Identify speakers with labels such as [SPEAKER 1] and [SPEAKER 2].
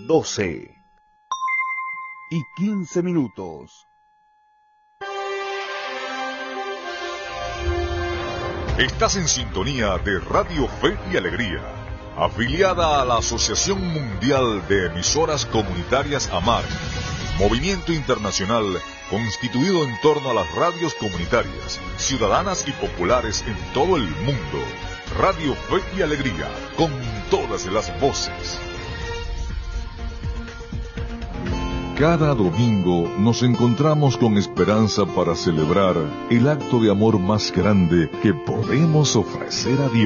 [SPEAKER 1] 12:15.
[SPEAKER 2] Estás en sintonía de Radio Fe y Alegría, afiliada a la Asociación Mundial de Emisoras Comunitarias AMAR, movimiento internacional constituido en torno a las radios comunitarias, ciudadanas y populares en todo el mundo. Radio Fe y Alegría, con todas las voces. Cada domingo nos encontramos con esperanza para celebrar el acto de amor más grande que podemos ofrecer a Dios.